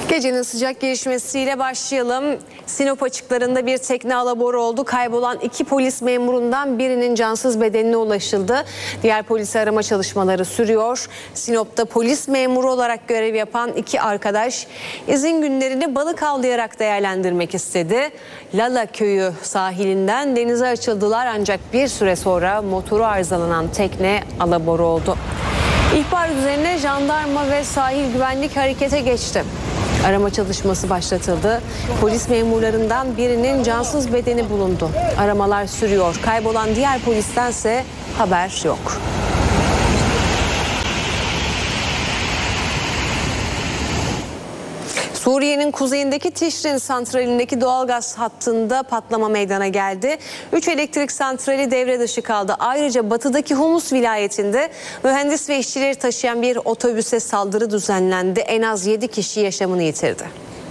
Gecenin sıcak gelişmesiyle başlayalım. Sinop açıklarında bir tekne alaboru oldu. Kaybolan 2 polis memurundan birinin cansız bedenine ulaşıldı. Diğer polisi arama çalışmaları sürüyor. Sinop'ta polis memuru olarak görev yapan 2 arkadaş izin günlerini balık avlayarak değerlendirmek istedi. Lala Köyü sahilinden denize açıldılar ancak bir süre sonra motoru arızalanan tekne alaboru oldu. İhbar üzerine jandarma ve sahil güvenlik harekete geçti. Arama çalışması başlatıldı. Polis memurlarından birinin cansız bedeni bulundu. Aramalar sürüyor. Kaybolan diğer polistense haber yok. Suriye'nin kuzeyindeki Tişrin santralindeki doğalgaz hattında patlama meydana geldi. 3 elektrik santrali devre dışı kaldı. Ayrıca batıdaki Humus vilayetinde mühendis ve işçileri taşıyan bir otobüse saldırı düzenlendi. En az 7 kişi yaşamını yitirdi.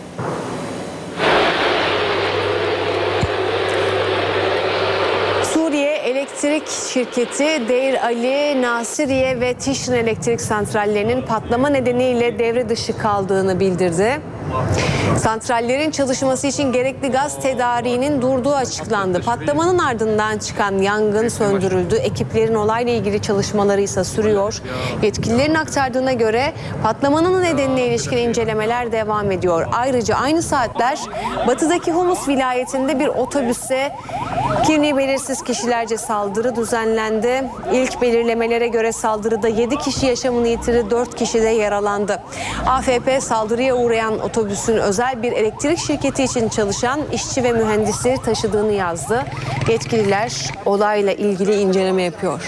Elektrik şirketi Deir Ali, Nasiriye ve Tişrin elektrik santrallerinin patlama nedeniyle devre dışı kaldığını bildirdi. Santrallerin çalışması için gerekli gaz tedariğinin durduğu açıklandı. Patlamanın ardından çıkan yangın söndürüldü. Ekiplerin olayla ilgili çalışmaları ise sürüyor. Yetkililerin aktardığına göre patlamanın nedenine ilişkin incelemeler devam ediyor. Ayrıca aynı saatler batıdaki Humus vilayetinde bir otobüse kimliği belirsiz kişilerce saldırı düzenlendi. İlk belirlemelere göre saldırıda 7 kişi yaşamını yitirdi, 4 kişi de yaralandı. AFP saldırıya uğrayan otobüsün özel bir elektrik şirketi için çalışan işçi ve mühendisleri taşıdığını yazdı. Yetkililer olayla ilgili inceleme yapıyor.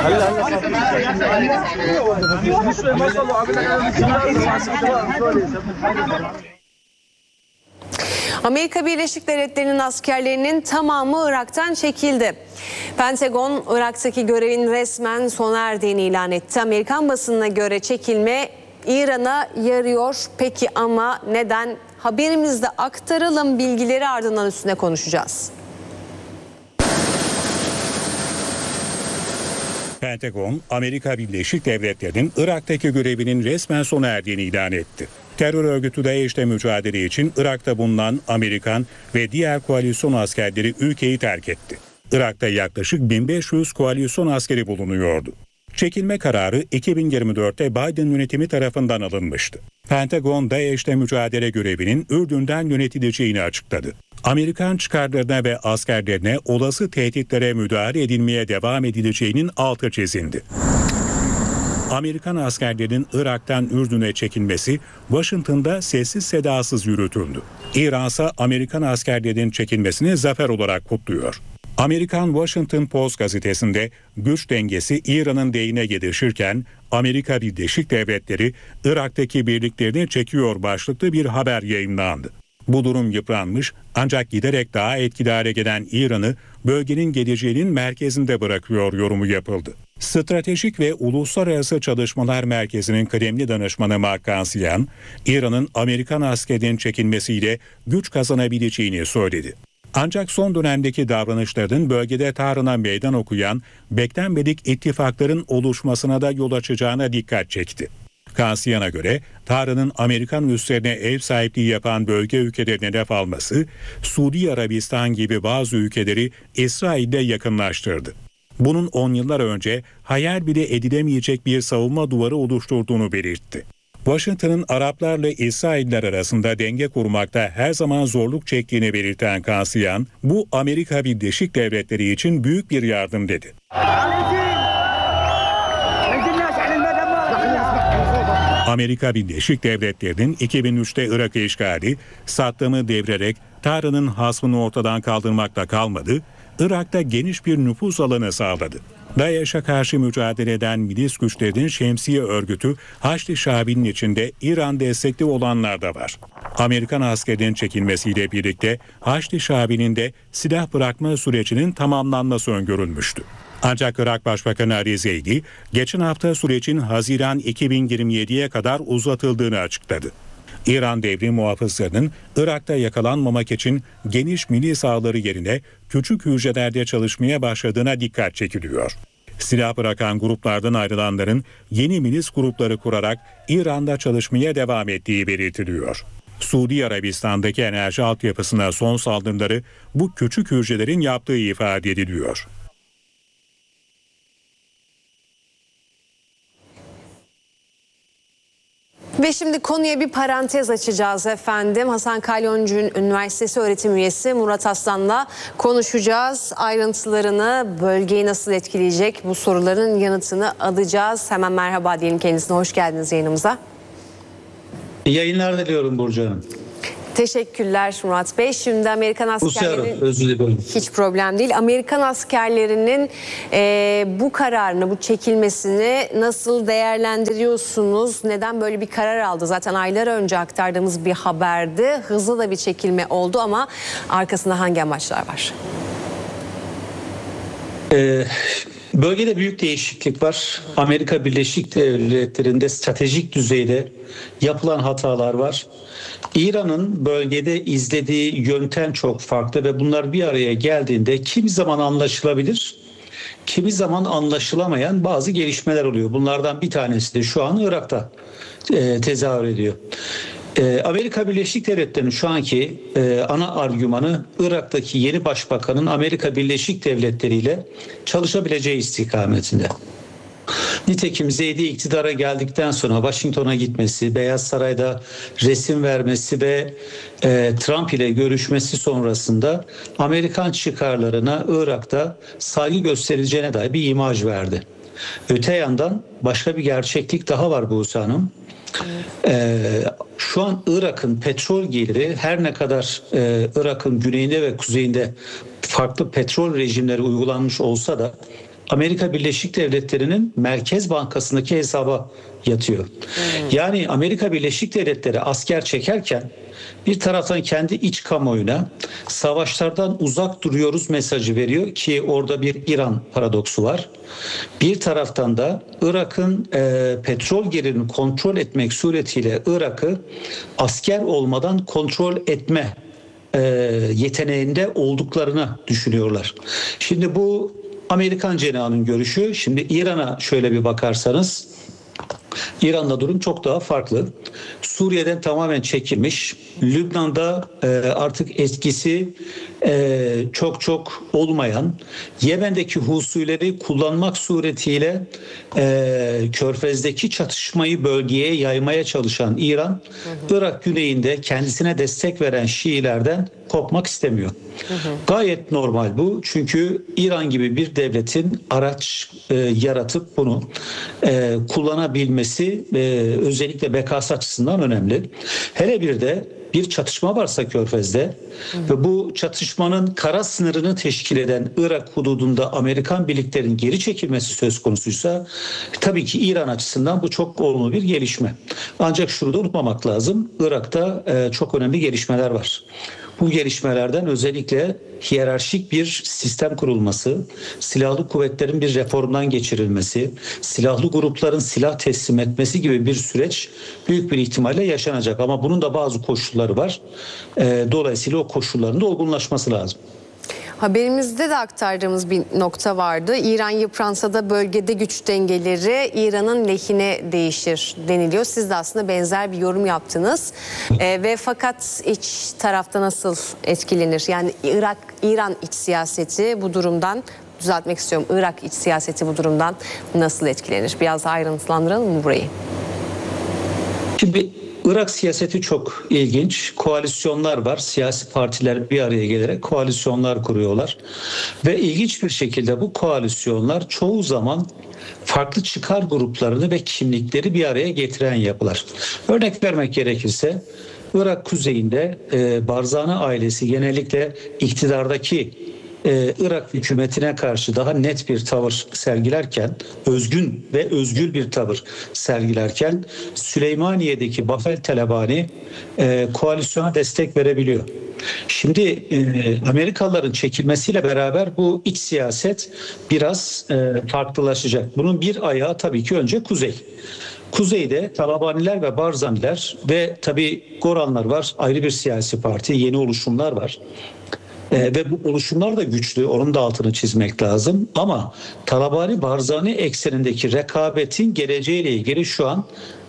Amerika Birleşik Devletleri'nin askerlerinin tamamı Irak'tan çekildi. Pentagon, Irak'taki görevin resmen sona erdiğini ilan etti. Amerikan basınına göre çekilme İran'a yarıyor. Peki ama neden? Haberimizde aktaralım, bilgileri ardından üstüne konuşacağız. Pentagon, Amerika Birleşik Devletleri'nin Irak'taki görevinin resmen sona erdiğini ilan etti. Terör örgütü DAEŞ'le mücadele için Irak'ta bulunan Amerikan ve diğer koalisyon askerleri ülkeyi terk etti. Irak'ta yaklaşık 1500 koalisyon askeri bulunuyordu. Çekilme kararı 2024'te Biden yönetimi tarafından alınmıştı. Pentagon, DAEŞ'le mücadele görevinin Ürdün'den yönetileceğini açıkladı. Amerikan çıkarlarına ve askerlerine olası tehditlere müdahale edilmeye devam edileceğinin altı çizildi. Amerikan askerlerinin Irak'tan Ürdün'e çekilmesi Washington'da sessiz sedasız yürütüldü. İran ise Amerikan askerlerinin çekilmesini zafer olarak kutluyor. Amerikan Washington Post gazetesinde güç dengesi İran'ın lehine gelişirken Amerika Birleşik Devletleri Irak'taki birliklerini çekiyor başlıklı bir haber yayınlandı. Bu durum yıpranmış ancak giderek daha etkili hale gelen İran'ı bölgenin geleceğinin merkezinde bırakıyor yorumu yapıldı. Stratejik ve Uluslararası Çalışmalar Merkezi'nin kıdemli danışmanı Mark Gansiyan, İran'ın Amerikan askerinin çekilmesiyle güç kazanabileceğini söyledi. Ancak son dönemdeki davranışların bölgede Tahran'a meydan okuyan beklenmedik ittifakların oluşmasına da yol açacağına dikkat çekti. Gansiyan'a göre Tahran'ın Amerikan üslerine ev sahipliği yapan bölge ülkelerine laf alması, Suudi Arabistan gibi bazı ülkeleri İsrail'le yakınlaştırdı. Bunun 10 yıllar önce hayal bile edilemeyecek bir savunma duvarı oluşturduğunu belirtti. Washington'ın Araplarla İsrailler arasında denge kurmakta her zaman zorluk çektiğini belirten Gansiyan, bu Amerika Birleşik Devletleri için büyük bir yardım dedi. Amerika Birleşik Devletleri'nin 2003'te Irak işgali, Saddam'ı devirerek Tahran'ın hasmını ortadan kaldırmakla kalmadı, Irak'ta geniş bir nüfuz alanı sağladı. DAEŞ'e karşı mücadele eden milis güçlerinin şemsiye örgütü Haçlı Şabi'nin içinde İran destekli olanlar da var. Amerikan askerinin çekilmesiyle birlikte Haçlı Şabi'nin de silah bırakma sürecinin tamamlanması öngörülmüştü. Ancak Irak Başbakanı Ali Zeydi geçen hafta sürecin Haziran 2027'ye kadar uzatıldığını açıkladı. İran devrim muhafızlarının Irak'ta yakalanmamak için geniş milis ağları yerine küçük hücrelerde çalışmaya başladığına dikkat çekiliyor. Silah bırakan gruplardan ayrılanların yeni milis grupları kurarak İran'da çalışmaya devam ettiği belirtiliyor. Suudi Arabistan'daki enerji altyapısına son saldırıları bu küçük hücrelerin yaptığı ifade ediliyor. Ve şimdi konuya bir parantez açacağız efendim. Hasan Kalyoncu Üniversitesi öğretim üyesi Murat Aslan'la konuşacağız. Ayrıntılarını, bölgeyi nasıl etkileyecek, bu soruların yanıtını alacağız. Hemen merhaba diyelim kendisine. Hoş geldiniz yayınımıza. İyi yayınlar diliyorum Burcu Hanım. Teşekkürler Murat Bey. Şimdi Amerikan askerlerinin... Özür dilerim. Hiç problem değil. Amerikan askerlerinin bu kararını, bu çekilmesini nasıl değerlendiriyorsunuz? Neden böyle bir karar aldı? Zaten aylar önce aktardığımız bir haberdi. Hızlı da bir çekilme oldu ama arkasında hangi amaçlar var? Bölgede büyük değişiklik var. Amerika Birleşik Devletleri'nde stratejik düzeyde yapılan hatalar var. İran'ın bölgede izlediği yöntem çok farklı ve bunlar bir araya geldiğinde kimi zaman anlaşılabilir, kimi zaman anlaşılamayan bazı gelişmeler oluyor. Bunlardan bir tanesi de şu an Irak'ta tezahür ediyor. Amerika Birleşik Devletleri'nin şu anki ana argümanı Irak'taki yeni başbakanın Amerika Birleşik Devletleri ile çalışabileceği istikametinde. Nitekim Zeydi iktidara geldikten sonra Washington'a gitmesi, Beyaz Saray'da resim vermesi ve Trump ile görüşmesi sonrasında Amerikan çıkarlarına Irak'ta saygı gösterileceğine dair bir imaj verdi. Öte yandan başka bir gerçeklik daha var Buse Hanım. Şu an Irak'ın petrol geliri her ne kadar Irak'ın güneyinde ve kuzeyinde farklı petrol rejimleri uygulanmış olsa da Amerika Birleşik Devletleri'nin Merkez Bankası'ndaki hesaba yatıyor. Yani Amerika Birleşik Devletleri asker çekerken bir taraftan kendi iç kamuoyuna savaşlardan uzak duruyoruz mesajı veriyor ki orada bir İran paradoksu var. Bir taraftan da Irak'ın petrol gelirini kontrol etmek suretiyle Irak'ı asker olmadan kontrol etme yeteneğinde olduklarını düşünüyorlar. Şimdi bu Amerikan cenahının görüşü. Şimdi İran'a şöyle bir bakarsanız İran'da durum çok daha farklı. Suriye'den tamamen çekilmiş. Lübnan'da artık etkisi çok olmayan, Yemen'deki Husileri kullanmak suretiyle Körfez'deki çatışmayı bölgeye yaymaya çalışan İran, Irak güneyinde kendisine destek veren Şiilerden kopmak istemiyor. Gayet normal bu. Çünkü İran gibi bir devletin araç yaratıp bunu kullanabilmesi özellikle bekası açısından önemli. Hele bir de bir çatışma varsa Körfez'de ve bu çatışmanın kara sınırını teşkil eden Irak hududunda Amerikan birliklerinin geri çekilmesi söz konusuysa tabii ki İran açısından bu çok olumlu bir gelişme. Ancak şunu da unutmamak lazım. Irak'ta çok önemli gelişmeler var. Bu gelişmelerden özellikle hiyerarşik bir sistem kurulması, silahlı kuvvetlerin bir reformdan geçirilmesi, silahlı grupların silah teslim etmesi gibi bir süreç büyük bir ihtimalle yaşanacak. Ama bunun da bazı koşulları var. Dolayısıyla o koşulların da olgunlaşması lazım. Haberimizde de aktardığımız bir nokta vardı. İran yıpransa da bölgede güç dengeleri İran'ın lehine değişir deniliyor. Siz de aslında benzer bir yorum yaptınız. Ve fakat iç tarafta nasıl etkilenir? Yani İran iç siyaseti bu durumdan, düzeltmek istiyorum, Irak iç siyaseti bu durumdan nasıl etkilenir? Biraz ayrıntılandıralım mı burayı? Şimdi Irak siyaseti çok ilginç. Koalisyonlar var. Siyasi partiler bir araya gelerek koalisyonlar kuruyorlar. Ve ilginç bir şekilde bu koalisyonlar çoğu zaman farklı çıkar gruplarını ve kimlikleri bir araya getiren yapılar. Örnek vermek gerekirse Irak kuzeyinde Barzani ailesi genellikle iktidardaki Irak hükümetine karşı daha net bir tavır sergilerken, özgün ve özgür bir tavır sergilerken Süleymaniye'deki Bafel Telebani koalisyona destek verebiliyor. Şimdi Amerikalıların çekilmesiyle beraber bu iç siyaset biraz farklılaşacak. Bunun bir ayağı tabii ki önce kuzey. Kuzeyde Talabaniler ve Barzaniler ve tabii Goranlar var, ayrı bir siyasi parti, yeni oluşumlar var. Ve bu oluşumlar da güçlü, onun da altını çizmek lazım. Ama Talabani-Barzani eksenindeki rekabetin geleceğiyle ilgili şu an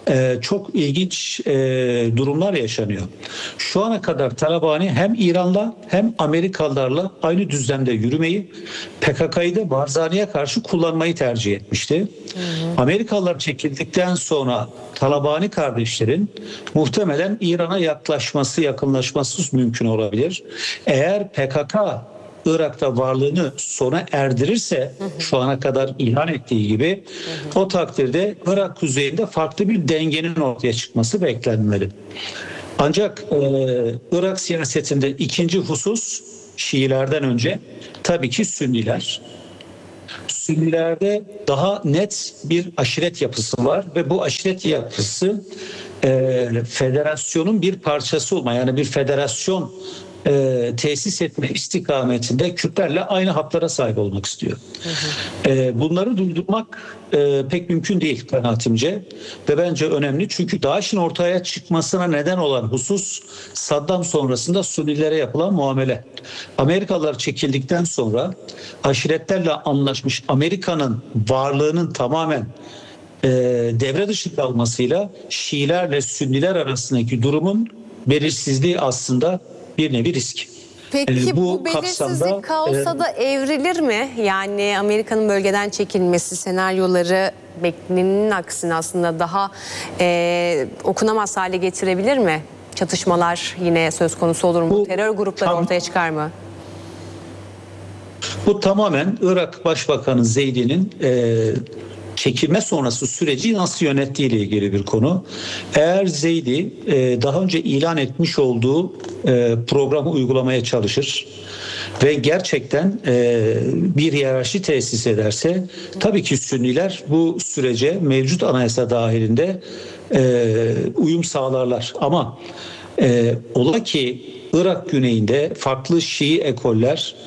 çok ilginç durumlar yaşanıyor. Şu ana kadar Talabani hem İran'la hem Amerikalılarla aynı düzlemde yürümeyi, PKK'yı da Barzani'ye karşı kullanmayı tercih etmişti. Amerikalılar çekildikten sonra Talabani kardeşlerin muhtemelen İran'a yakınlaşması mümkün olabilir. Eğer PKK Irak'ta varlığını sona erdirirse şu ana kadar ilan ettiği gibi o takdirde Irak kuzeyinde farklı bir dengenin ortaya çıkması beklenmeli. Ancak Irak siyasetinde ikinci husus Şiilerden önce tabii ki Sünniler. Sünnilerde daha net bir aşiret yapısı var ve bu aşiret yapısı federasyonun bir parçası olma, yani bir federasyon tesis etme istikametinde Kürtlerle aynı haklara sahip olmak istiyor. Bunları durdurmak pek mümkün değil kanaatimce ve bence önemli, çünkü DAEŞ'in ortaya çıkmasına neden olan husus Saddam sonrasında Sünnilere yapılan muamele. Amerikalılar çekildikten sonra aşiretlerle anlaşmış Amerika'nın varlığının tamamen devre dışı kalmasıyla Şiilerle Sünniler arasındaki durumun belirsizliği aslında bir nevi risk. Peki bu belirsizlik kapsamda, kaosa da evrilir mi? Yani Amerika'nın bölgeden çekilmesi senaryoları beklenenin aksine aslında daha okunamaz hale getirebilir mi? Çatışmalar yine söz konusu olur mu? Terör grupları ortaya çıkar mı? Bu tamamen Irak Başbakanı Zeydi'nin çekilme sonrası süreci nasıl yönettiği ile ilgili bir konu. Eğer Zeydi daha önce ilan etmiş olduğu programı uygulamaya çalışır ve gerçekten bir hiyerarşi tesis ederse tabii ki Sünniler bu sürece mevcut anayasa dahilinde uyum sağlarlar. Ama ola ki Irak güneyinde farklı Şii ekoller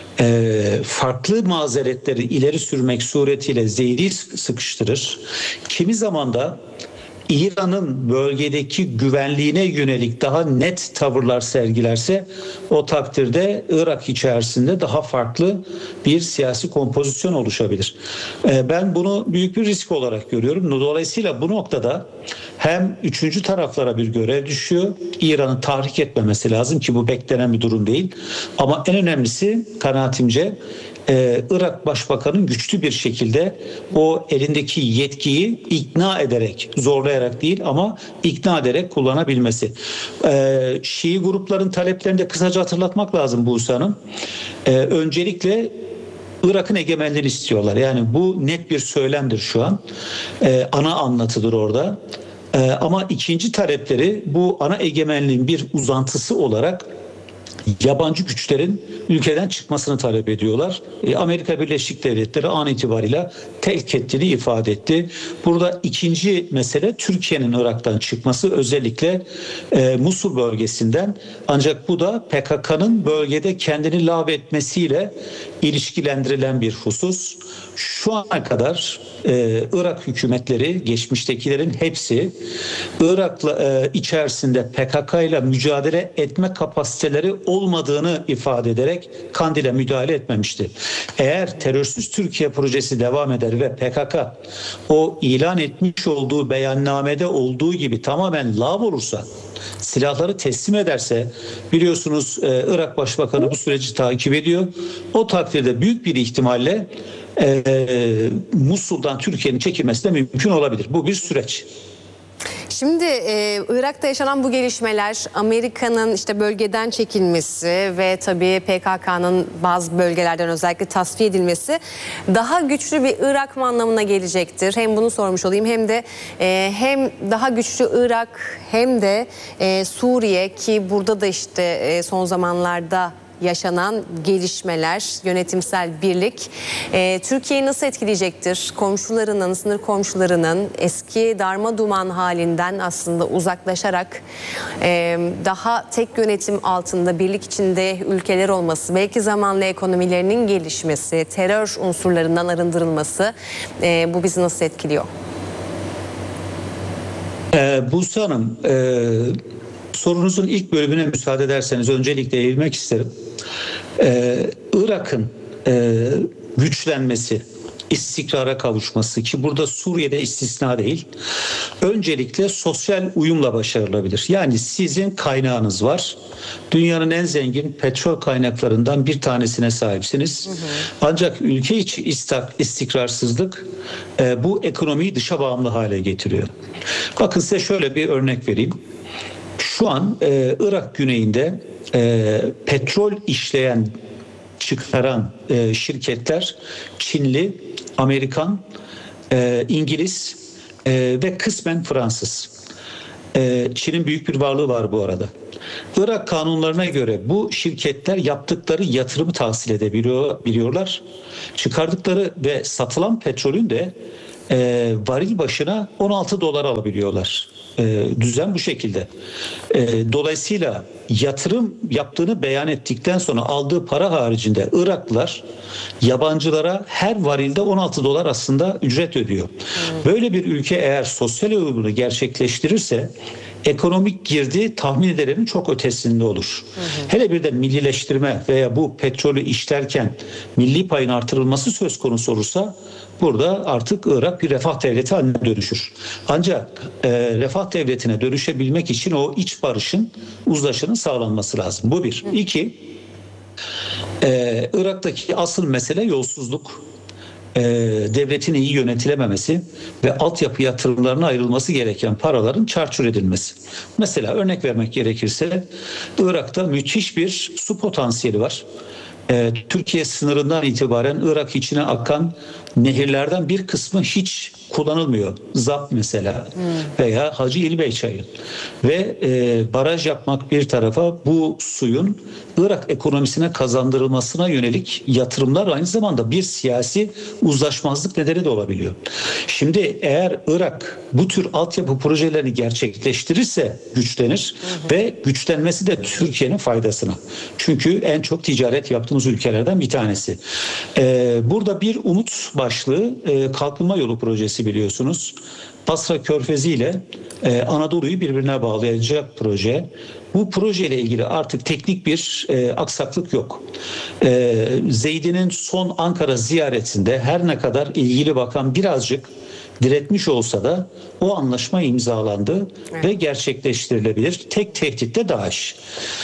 farklı mazeretleri ileri sürmek suretiyle Zeydi sıkıştırır. Kimi zaman da İran'ın bölgedeki güvenliğine yönelik daha net tavırlar sergilerse o takdirde Irak içerisinde daha farklı bir siyasi kompozisyon oluşabilir. Ben bunu büyük bir risk olarak görüyorum. Dolayısıyla bu noktada hem üçüncü taraflara bir görev düşüyor. İran'ı tahrik etmemesi lazım ki bu beklenen bir durum değil. Ama en önemlisi kanaatimce Irak Başbakanı'nın güçlü bir şekilde o elindeki yetkiyi ikna ederek, zorlayarak değil ama ikna ederek kullanabilmesi. Şii grupların taleplerini de kısaca hatırlatmak lazım Buse Hanım. Öncelikle Irak'ın egemenliğini istiyorlar. Yani bu net bir söylemdir şu an. Ana anlatıdır orada. Ama ikinci talepleri bu ana egemenliğin bir uzantısı olarak yabancı güçlerin ülkeden çıkmasını talep ediyorlar. Amerika Birleşik Devletleri an itibariyle terk ettiğini ifade etti. Burada ikinci mesele Türkiye'nin Irak'tan çıkması, özellikle Musul bölgesinden. Ancak bu da PKK'nın bölgede kendini lağvetmesiyle ilişkilendirilen bir husus. Şu ana kadar Irak hükümetleri, geçmiştekilerin hepsi Irak'la içerisinde PKK ile mücadele etme kapasiteleri olmadığını ifade ederek Kandil'e müdahale etmemişti. Eğer terörsüz Türkiye projesi devam eder ve PKK o ilan etmiş olduğu beyannamede olduğu gibi tamamen lağv olursa, silahları teslim ederse, biliyorsunuz Irak Başbakanı bu süreci takip ediyor. O takdirde büyük bir ihtimalle Musul'dan Türkiye'nin çekilmesi de mümkün olabilir. Bu bir süreç. Şimdi Irak'ta yaşanan bu gelişmeler, Amerika'nın işte bölgeden çekilmesi ve tabii PKK'nın bazı bölgelerden özellikle tasfiye edilmesi daha güçlü bir Irak mı anlamına gelecektir? Hem bunu sormuş olayım, hem de hem daha güçlü Irak hem de Suriye, ki burada da işte son zamanlarda yaşanan gelişmeler, yönetimsel birlik Türkiye'yi nasıl etkileyecektir? Komşularının, sınır komşularının eski darma duman halinden aslında uzaklaşarak daha tek yönetim altında birlik içinde ülkeler olması, belki zamanla ekonomilerinin gelişmesi, terör unsurlarından arındırılması, bu bizi nasıl etkiliyor? Buse Hanım, sorunuzun ilk bölümüne müsaade ederseniz öncelikle eğilmek isterim. Irak'ın güçlenmesi, istikrara kavuşması, ki burada Suriye'de istisna değil, öncelikle sosyal uyumla başarılabilir. Yani sizin kaynağınız var. Dünyanın en zengin petrol kaynaklarından bir tanesine sahipsiniz. Ancak ülke içi istikrarsızlık bu ekonomiyi dışa bağımlı hale getiriyor. Bakın size şöyle bir örnek vereyim. Şu an Irak güneyinde petrol işleyen, çıkaran şirketler Çinli, Amerikan, İngiliz ve kısmen Fransız. Çin'in büyük bir varlığı var bu arada. Irak kanunlarına göre bu şirketler yaptıkları yatırımı tahsil edebiliyorlar. Çıkardıkları ve satılan petrolün de varil başına 16 dolar alabiliyorlar. Düzen bu şekilde. Dolayısıyla yatırım yaptığını beyan ettikten sonra aldığı para haricinde Iraklılar yabancılara her varilde 16 dolar aslında ücret ödüyor. Böyle bir ülke eğer sosyal uyumunu gerçekleştirirse ekonomik girdi tahmin edilenin çok ötesinde olur. Hele bir de millileştirme veya bu petrolü işlerken milli payın artırılması söz konusu olursa burada artık Irak bir refah devleti haline dönüşür. Ancak refah devletine dönüşebilmek için o iç barışın, uzlaşının sağlanması lazım. Bu bir. İki, Irak'taki asıl mesele yolsuzluk. Devletin iyi yönetilememesi ve altyapı yatırımlarına ayrılması gereken paraların çarçur edilmesi. Mesela örnek vermek gerekirse Irak'ta müthiş bir su potansiyeli var. Türkiye sınırından itibaren Irak içine akan nehirlerden bir kısmı hiç kullanılmıyor. ZAP mesela veya Hacı İlbey Çayı. Ve baraj yapmak bir tarafa, bu suyun Irak ekonomisine kazandırılmasına yönelik yatırımlar aynı zamanda bir siyasi uzlaşmazlık nedeni de olabiliyor. Şimdi eğer Irak bu tür altyapı projelerini gerçekleştirirse güçlenir ve güçlenmesi de Türkiye'nin faydasına. Çünkü en çok ticaret yaptığımız ülkelerden bir tanesi. Burada bir umut başlığı kalkınma yolu projesi biliyorsunuz. Basra Körfezi ile Anadolu'yu birbirine bağlayacak proje. Bu projeyle ilgili artık teknik bir aksaklık yok. Zeydi'nin son Ankara ziyaretinde her ne kadar ilgili bakan birazcık diretmiş olsa da o anlaşma imzalandı ve gerçekleştirilebilir. Tek tehdit de DAEŞ.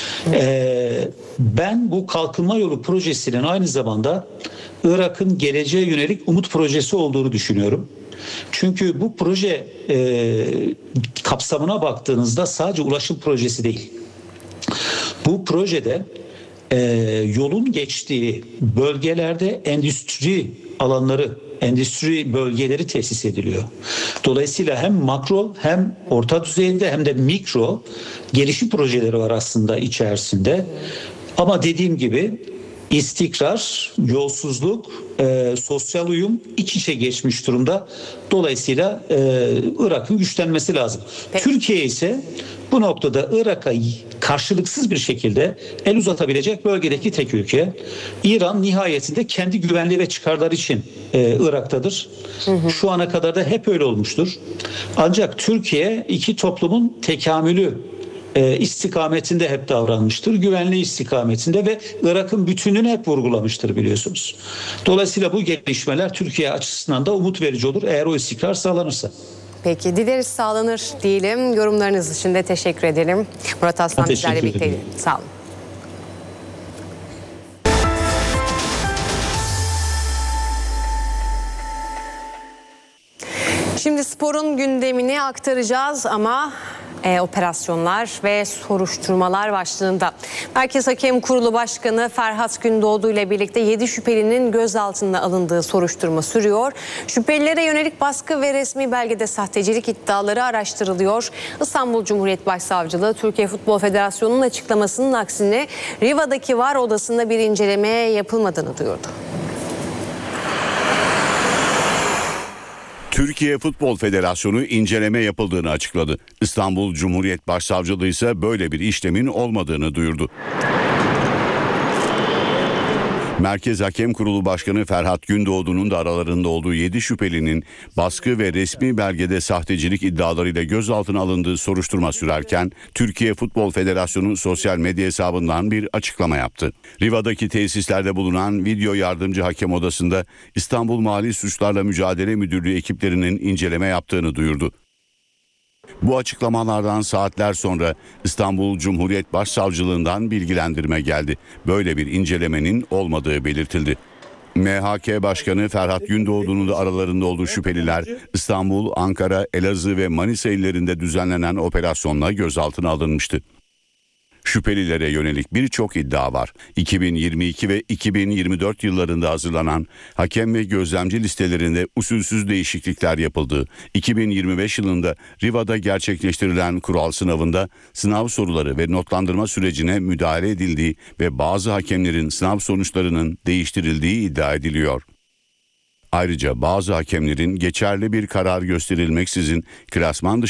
Ben bu kalkınma yolu projesinin aynı zamanda Irak'ın geleceğe yönelik umut projesi olduğunu düşünüyorum. Çünkü bu proje kapsamına baktığınızda sadece ulaşım projesi değil. Bu projede yolun geçtiği bölgelerde endüstri alanları, endüstri bölgeleri tesis ediliyor. Dolayısıyla hem makro hem orta düzeyde hem de mikro gelişim projeleri var aslında içerisinde. Ama dediğim gibi istikrar, yolsuzluk, sosyal uyum iç içe geçmiş durumda. Dolayısıyla Irak'ın güçlenmesi lazım. Peki. Türkiye ise bu noktada Irak'a karşılıksız bir şekilde el uzatabilecek bölgedeki tek ülke. İran nihayetinde kendi güvenliği ve çıkarları için Irak'tadır. Şu ana kadar da hep öyle olmuştur. Ancak Türkiye iki toplumun tekamülü istikametinde hep davranmıştır. Güvenliği istikametinde ve Irak'ın bütünlüğünü hep vurgulamıştır biliyorsunuz. Dolayısıyla bu gelişmeler Türkiye açısından da umut verici olur eğer o istikrar sağlanırsa. Peki, dileriz sağlanır diyelim. Yorumlarınız için de teşekkür edelim. Murat Aslan bizlerle birlikteydi. Sağ olun. Şimdi sporun gündemini aktaracağız ama operasyonlar ve soruşturmalar başlığında. Merkez Hakem Kurulu Başkanı Ferhat Gündoğdu ile birlikte 7 şüphelinin gözaltına alındığı soruşturma sürüyor. Şüphelilere yönelik baskı ve resmi belgede sahtecilik iddiaları araştırılıyor. İstanbul Cumhuriyet Başsavcılığı Türkiye Futbol Federasyonu'nun açıklamasının aksine Riva'daki VAR odasında bir inceleme yapılmadığını duyurdu. Türkiye Futbol Federasyonu inceleme yapıldığını açıkladı. İstanbul Cumhuriyet Başsavcılığı ise böyle bir işlemin olmadığını duyurdu. Merkez Hakem Kurulu Başkanı Ferhat Gündoğdu'nun da aralarında olduğu 7 şüphelinin baskı ve resmi belgede sahtecilik iddialarıyla gözaltına alındığı soruşturma sürerken Türkiye Futbol Federasyonu sosyal medya hesabından bir açıklama yaptı. Riva'daki tesislerde bulunan video yardımcı hakem odasında İstanbul Mali Suçlarla Mücadele Müdürlüğü ekiplerinin inceleme yaptığını duyurdu. Bu açıklamalardan saatler sonra İstanbul Cumhuriyet Başsavcılığından bilgilendirme geldi. Böyle bir incelemenin olmadığı belirtildi. MHK Başkanı Ferhat Gündoğdu'nun da aralarında olduğu şüpheliler İstanbul, Ankara, Elazığ ve Manisa illerinde düzenlenen operasyonla gözaltına alınmıştı. Şüphelilere yönelik birçok iddia var. 2022 ve 2024 yıllarında hazırlanan hakem ve gözlemci listelerinde usulsüz değişiklikler yapıldığı, 2025 yılında Riva'da gerçekleştirilen kural sınavında sınav soruları ve notlandırma sürecine müdahale edildiği ve bazı hakemlerin sınav sonuçlarının değiştirildiği iddia ediliyor. Ayrıca bazı hakemlerin geçerli bir karar gösterilmeksizin klasman